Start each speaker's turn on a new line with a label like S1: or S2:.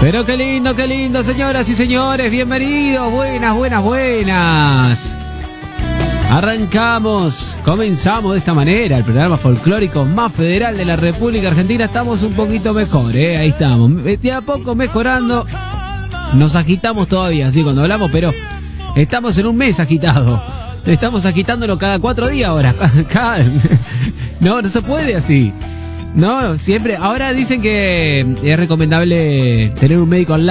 S1: Pero qué lindo, señoras y señores. Bienvenidos. Buenas. Arrancamos, comenzamos de esta manera el programa folclórico más federal de la República Argentina. Estamos un poquito mejor, ahí estamos. De a poco mejorando. Nos agitamos todavía, así cuando hablamos, pero estamos en un mes agitado. Estamos agitándolo cada 4 días ahora. No se puede así. No, siempre. Ahora dicen que es recomendable tener un médico al lado.